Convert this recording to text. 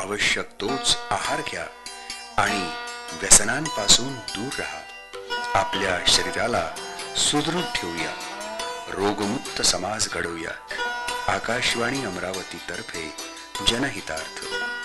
आवश्यक तोच आहार घ्या आणि व्यसनांपासून दूर राहा. आपल्या शरीराला सुदृढ ठेवूया, रोगमुक्त समाज घडवूया. आकाशवाणी अमरावती तर्फे जनहितार्थ.